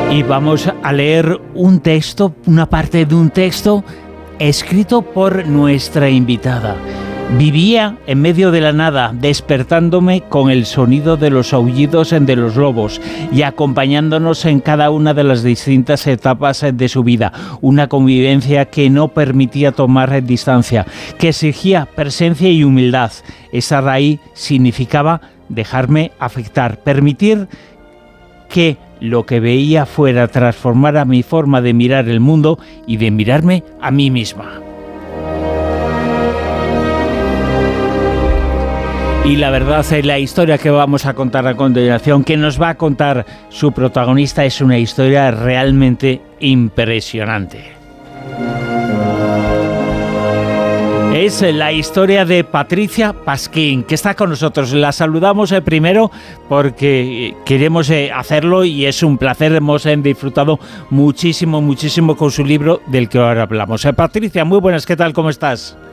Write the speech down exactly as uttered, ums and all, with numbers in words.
Y vamos a leer un texto, una parte de un texto escrito por nuestra invitada. Vivía en medio de la nada, despertándome con el sonido de los aullidos de los lobos y acompañándonos en cada una de las distintas etapas de su vida. Una convivencia que no permitía tomar distancia, que exigía presencia y humildad. Estar ahí significaba dejarme afectar, permitir que lo que veía fuera transformara mi forma de mirar el mundo y de mirarme a mí misma. Y la verdad es la historia que vamos a contar a continuación, que nos va a contar su protagonista, es una historia realmente impresionante. Es la historia de Patricia Pasquín, que está con nosotros. La saludamos eh, primero porque queremos eh, hacerlo y es un placer. Hemos eh, disfrutado muchísimo, muchísimo con su libro del que ahora hablamos. Eh, Patricia, muy buenas, ¿qué tal? ¿Cómo estás?